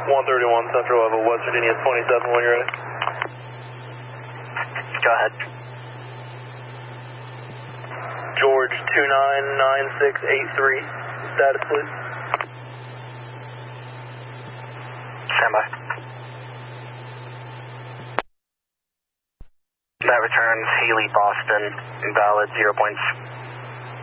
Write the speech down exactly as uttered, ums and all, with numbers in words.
one thirty-one Central Level, West Virginia twenty-seven, when you're ready. Go ahead. George two nine nine six eight three, status please. Stand by. That returns Haley Boston, invalid zero point